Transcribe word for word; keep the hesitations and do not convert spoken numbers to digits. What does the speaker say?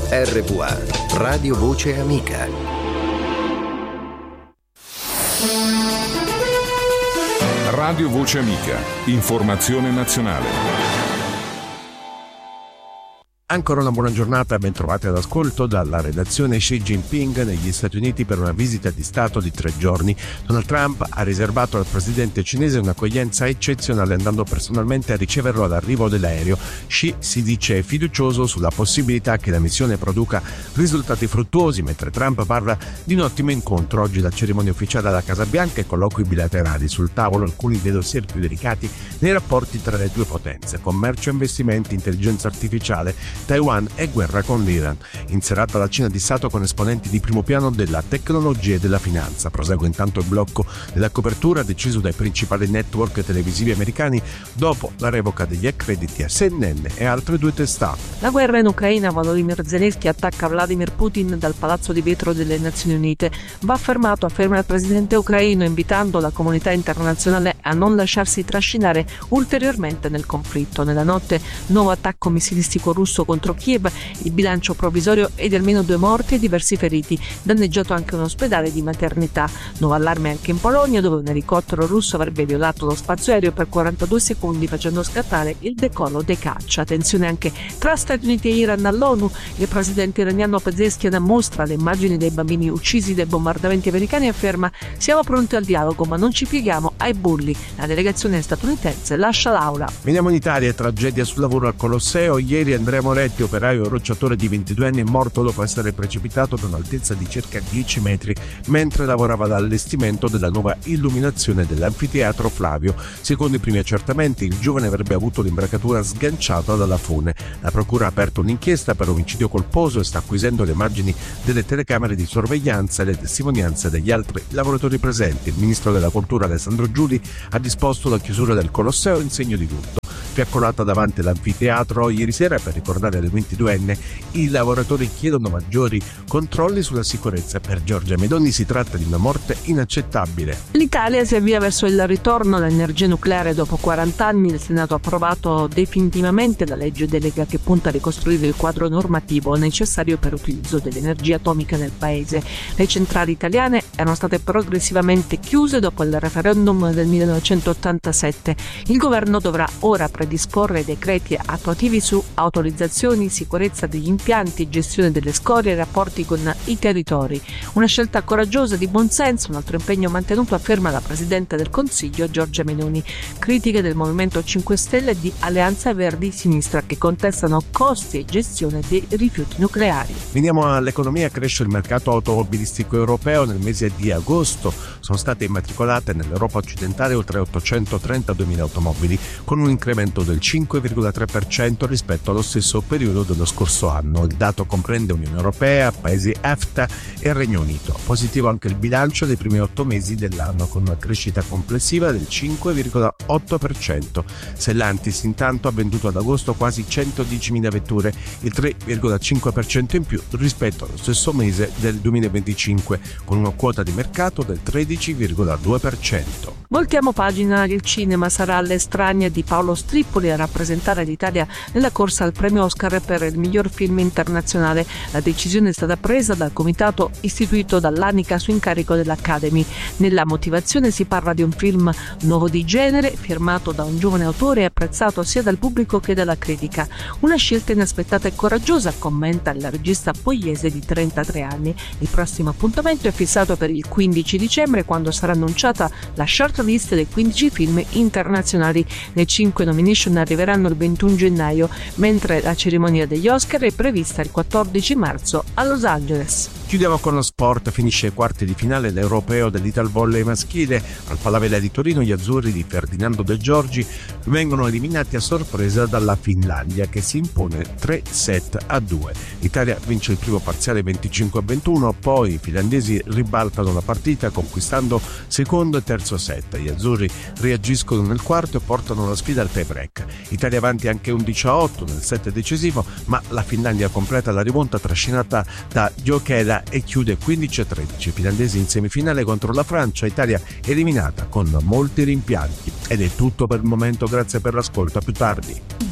R V A, Radio Voce Amica. Radio Voce Amica, informazione nazionale. Ancora una buona giornata e ben trovati all'ascolto dalla redazione. Xi Jinping negli Stati Uniti per una visita di Stato di tre giorni. Donald Trump ha riservato al presidente cinese un'accoglienza eccezionale andando personalmente a riceverlo all'arrivo dell'aereo. Xi si dice fiducioso sulla possibilità che la missione produca risultati fruttuosi, mentre Trump parla di un ottimo incontro. Oggi la cerimonia ufficiale alla Casa Bianca e colloqui bilaterali. Sul tavolo alcuni dei dossier più delicati nei rapporti tra le due potenze: commercio e investimenti, intelligenza artificiale, Taiwan e guerra con l'Iran. In serata la Cina di Stato con esponenti di primo piano della tecnologia e della finanza. Prosegue intanto il blocco della copertura deciso dai principali network televisivi americani dopo la revoca degli accrediti a C N N e altre due testate. La guerra in Ucraina. Volodymyr Zelensky attacca Vladimir Putin dal Palazzo di Vetro delle Nazioni Unite. Va fermato, afferma il presidente ucraino, invitando la comunità internazionale a non lasciarsi trascinare ulteriormente nel conflitto. Nella notte, nuovo attacco missilistico russo contro Kiev, il bilancio provvisorio è di almeno due morti e diversi feriti, danneggiato anche un ospedale di maternità. Nuovo allarme anche in Polonia, dove un elicottero russo avrebbe violato lo spazio aereo per quarantadue secondi facendo scattare il decollo dei caccia. Tensione anche tra Stati Uniti e Iran all'ONU. Il presidente iraniano Pezeshkian mostra le immagini dei bambini uccisi dai bombardamenti americani e afferma: siamo pronti al dialogo ma non ci pieghiamo ai bulli. La delegazione statunitense lascia l'aula. Veniamo in Italia. Tragedia sul lavoro al Colosseo. Ieri Andrea Moretti, operaio rocciatore di ventidue anni, è morto dopo essere precipitato da un'altezza di circa dieci metri mentre lavorava all'allestimento della nuova illuminazione dell'anfiteatro Flavio. Secondo i primi accertamenti, il giovane avrebbe avuto l'imbracatura sganciata dalla fune. La procura ha aperto un'inchiesta per omicidio colposo e sta acquisendo le immagini delle telecamere di sorveglianza e le testimonianze degli altri lavoratori presenti. Il ministro della Cultura Alessandro Giuli ha disposto la chiusura del Colosseo in segno di lutto. Fiaccolata davanti all'anfiteatro ieri sera per ricordare alle ventiduenne, i lavoratori chiedono maggiori controlli sulla sicurezza. Per Giorgia Meloni si tratta di una morte inaccettabile. L'Italia si avvia verso il ritorno all'energia nucleare dopo quaranta anni. Il Senato ha approvato definitivamente la legge delega che punta a ricostruire il quadro normativo necessario per l'utilizzo dell'energia atomica nel paese. Le centrali italiane erano state progressivamente chiuse dopo il referendum del millenovecentottantasette. Il governo dovrà ora predisporre decreti attuativi su autorizzazioni, sicurezza degli impianti, gestione delle scorie e rapporti con i territori. Una scelta coraggiosa, di buonsenso, un altro impegno mantenuto, afferma la Presidente del Consiglio Giorgia Meloni. Critiche del Movimento cinque Stelle e di Alleanza Verdi Sinistra che contestano costi e gestione dei rifiuti nucleari. Veniamo all'economia. Cresce il mercato automobilistico europeo. Nel mese di agosto sono state immatricolate nell'Europa occidentale oltre ottocentotrentaduemila automobili, con un incremento del cinque virgola tre per cento rispetto allo stesso periodo dello scorso anno. Il dato comprende Unione Europea, Paesi E F T A e Regno Unito. Positivo anche il bilancio dei primi otto mesi dell'anno, con una crescita complessiva del cinque virgola otto per cento. Stellantis intanto ha venduto ad agosto quasi centodiecimila vetture, il tre virgola cinque per cento in più rispetto allo stesso mese del duemilaventicinque, con una quota di mercato del tredici virgola due per cento. Voltiamo pagina. Il cinema sarà l'Estranea di Paolo Strippoli a rappresentare l'Italia nella corsa al premio Oscar per il miglior film internazionale. La decisione è stata presa dal comitato istituito dall'Anica su incarico dell'Academy. Nella motivazione si parla di un film nuovo di genere, firmato da un giovane autore e apprezzato sia dal pubblico che dalla critica. Una scelta inaspettata e coraggiosa, commenta il regista pugliese di trentatré anni. Il prossimo appuntamento è fissato per il quindici dicembre, quando sarà annunciata la shortlist dei quindici film internazionali. Le cinque nomination arriveranno il ventuno gennaio, mentre la cerimonia degli Oscar è prevista il quattordici marzo a Los Angeles. Chiudiamo con lo sport. Finisce ai quarti di finale l'europeo dell'Italvolley maschile. Al Palavella di Torino gli azzurri di Ferdinando De Giorgi vengono eliminati a sorpresa dalla Finlandia, che si impone tre set a due. L'Italia vince il primo parziale venticinque a ventuno, poi i finlandesi ribaltano la partita conquistando secondo e terzo set. Gli azzurri reagiscono nel quarto e portano la sfida al tie break. Italia avanti anche undici a otto nel set decisivo, ma la Finlandia completa la rimonta trascinata da Jokela e chiude quindici a tredici. Finlandesi in semifinale contro la Francia. Italia eliminata con molti rimpianti. Ed è tutto per il momento, grazie per l'ascolto, a più tardi.